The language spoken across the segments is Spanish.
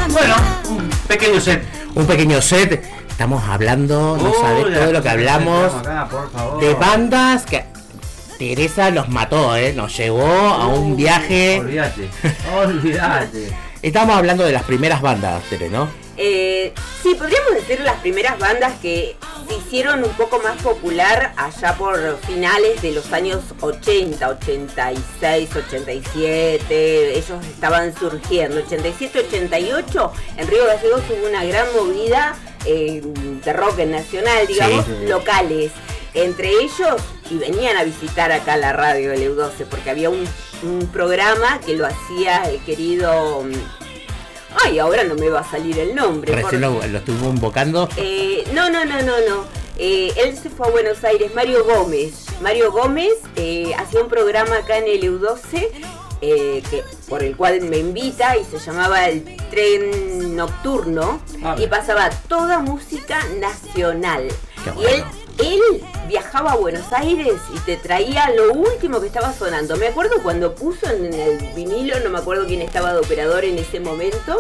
Bueno, un pequeño set. Un pequeño set. Estamos hablando, no sabés todo lo que hablamos acá, por favor. de bandas que Teresa los mató, nos llevó a un viaje. Olvídate. Estamos hablando de las primeras bandas, Tere, ¿no? Sí, podríamos decir las primeras bandas que se hicieron un poco más popular allá por finales de los años 80, 86, 87, ellos estaban surgiendo. 87, 88, en Río Gallegos hubo una gran movida de rock nacional, digamos, sí. Locales. Entre ellos, y venían a visitar acá la radio del EU12, porque había un programa que lo hacía el querido... Ay, ahora no me va a salir el nombre. Recién lo estuvo invocando. No. Él se fue a Buenos Aires, Mario Gómez. Mario Gómez hacía un programa acá en el EU12, por el cual me invita, y se llamaba El Tren Nocturno, y pasaba toda música nacional. Bueno. Y él viajaba a Buenos Aires y te traía lo último que estaba sonando. Me acuerdo cuando puso en el vinilo, no me acuerdo quién estaba de operador en ese momento,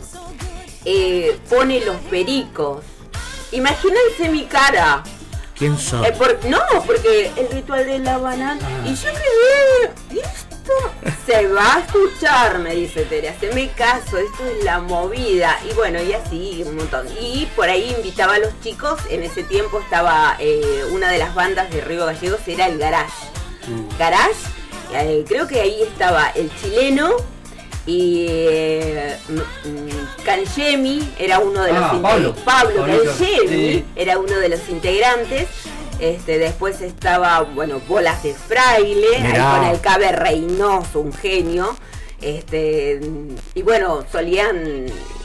pone Los Pericos. Imagínense mi cara. ¿Quién son? Porque El Ritual de la Banana. Y yo quedé, esto se va a escuchar, me dice Tere, haceme caso, esto es la movida. Y bueno, y así un montón. Y por ahí invitaba a los chicos. En ese tiempo estaba una de las bandas de Río Gallegos, era el Garage. Garage, creo que ahí estaba el chileno. Y Cangemi era uno de los integrantes. Pablo Cangemi, sí, era uno de los integrantes. Después estaba, Bolas de Fraile, ahí con el Cabe Reynoso, un genio. Y bueno, solían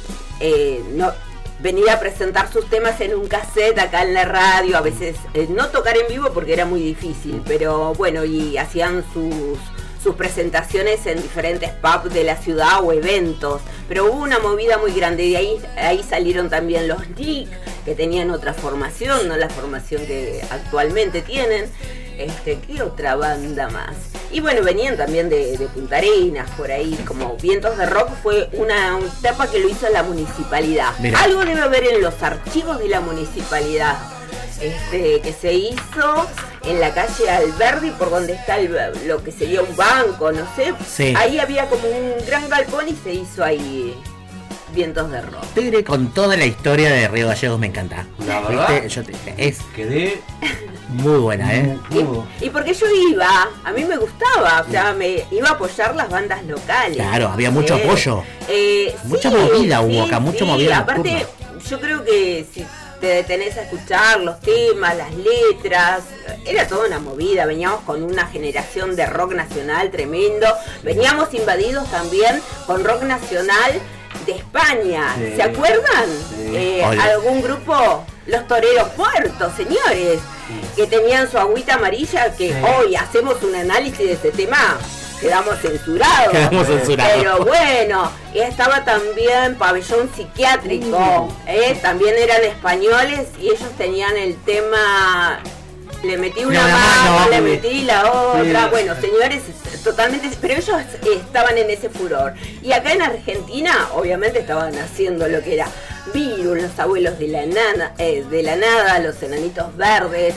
venir a presentar sus temas en un cassette acá en la radio, a veces no tocar en vivo porque era muy difícil, pero bueno, y hacían sus presentaciones en diferentes pubs de la ciudad o eventos, pero hubo una movida muy grande. Y ahí salieron también los Nick, que tenían otra formación, no la formación que actualmente tienen. ¿Qué otra banda más? Y bueno, venían también de Punta Arenas, por ahí, como Vientos de Rock. Fue una etapa que lo hizo la municipalidad. Mirá. Algo debe haber en los archivos de la municipalidad, que se hizo en la calle Alberdi, por donde está lo que sería un banco, no sé. Sí. Ahí había como un gran galpón y se hizo ahí Vientos de Rock. Tigre, con toda la historia de Río Gallegos me encanta. La verdad, quedé muy buena, Y porque yo iba, a mí me gustaba, o sea, me iba a apoyar las bandas locales. Claro, había mucho apoyo. Mucha movida hubo acá, mucha movida. Aparte, yo creo que si te detenés a escuchar los temas, las letras, era toda una movida. Veníamos con una generación de rock nacional tremendo, veníamos invadidos también con rock nacional de España, sí. ¿Se acuerdan? Sí. Algún grupo, Los Toreros Muertos, señores, que tenían su agüita amarilla, que hoy hacemos un análisis de ese tema, quedamos censurados. Pero bueno, y estaba también Pabellón Psiquiátrico, también eran españoles y ellos tenían el tema... Le metí una mano, le metí la otra. Bueno, señores, totalmente. Pero ellos estaban en ese furor. Y acá en Argentina, obviamente, estaban haciendo lo que era Virus, Los Abuelos de la Nada, Los Enanitos Verdes,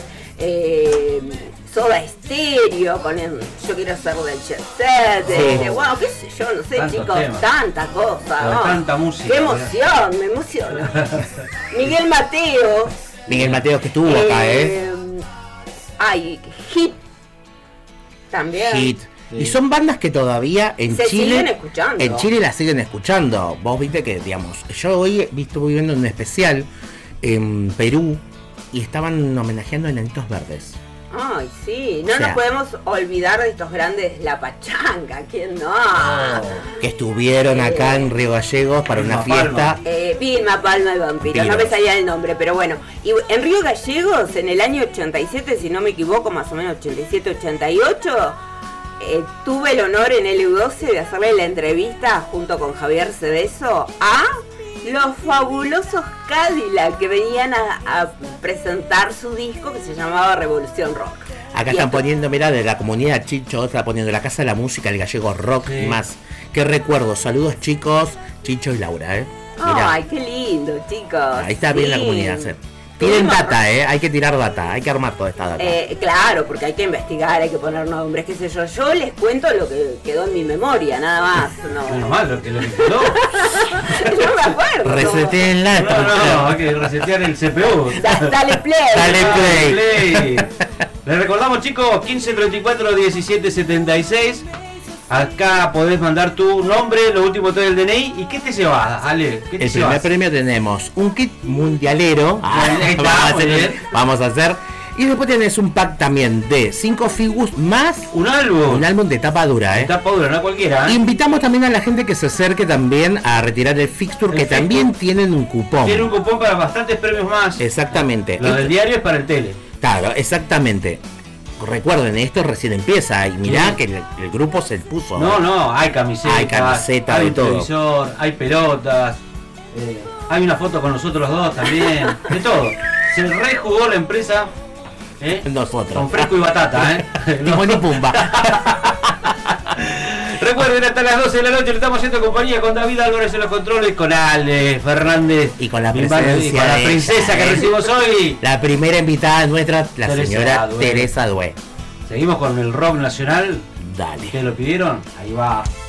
Soda Stereo, con Yo Quiero Ser del Jet Set, wow, qué sé yo, no sé, tantos chicos, temas. Tanta cosa, ¿no? Tanta música. Qué emoción, me emociona. Miguel Mateo que estuvo acá, Hit también. Hit. Sí. Y son bandas que todavía en Chile siguen escuchando. En Chile las siguen escuchando. Vos viste que, digamos, yo hoy estuve viendo un especial en Perú y estaban homenajeando a Enanitos Verdes. Ay, sí, no nos podemos olvidar de estos grandes La Pachanga, ¿quién no? Que estuvieron acá en Río Gallegos para una fiesta. Vilma Palma y Vampiros, no me salía el nombre, pero bueno. Y en Río Gallegos, en el año 87, si no me equivoco, más o menos 87-88, tuve el honor en el EU12 de hacerle la entrevista junto con Javier Cedeso a los fabulosos Cadillac, que venían a presentar su disco que se llamaba Revolución Rock. Acá están poniendo, mirá, de la comunidad Chicho, otra poniendo la Casa de la Música, el Gallego Rock y más. Qué recuerdo. Saludos chicos, Chicho y Laura, Mirá, Ay, qué lindo, chicos. ahí está bien la Sí. comunidad. Tienen data, hay que tirar data, hay que armar toda esta data. Claro, porque hay que investigar, hay que poner nombres, qué sé yo. Yo les cuento lo que quedó en mi memoria, nada más. Menos No, mal lo que quedó. no me acuerdo. Resetéenla. No, hay que resetear el CPU. Dale play. Dale play. Les recordamos, chicos, 1534 1776. Acá podés mandar tu nombre, los últimos tres del DNI. ¿Y qué te llevas, Ale? ¿Qué te El primer llevas? premio tenemos un kit mundialero. Ahí está, muy bien. Vamos a hacer. Y después tenés un pack también de 5 figus más Un álbum. un álbum de tapa dura, Está dura, no cualquiera, Invitamos también a la gente que se acerque también a retirar el fixture, que Perfecto. también tienen un cupón. Tiene un cupón para bastantes premios más. Exactamente. Lo del diario es para el tele. Claro, exactamente. Recuerden, esto recién empieza y mirá Sí. que el grupo se puso. No, hay camisetas. Hay camiseta, hay de un todo. televisor, hay pelotas. Hay una foto con nosotros dos también. De todo. Se rejugó la empresa. Nosotros. Con fresco y batata, Timón y Pumba. Recuerden, hasta las 12 de la noche le estamos haciendo compañía con David Álvarez en los controles, con Ale Fernández Y con la y con la presencia de princesa ella, que recibimos hoy. La primera invitada nuestra, la Teresa señora Due. Teresa Due. Seguimos con el rock nacional. Dale. ¿Ustedes lo pidieron? Ahí va.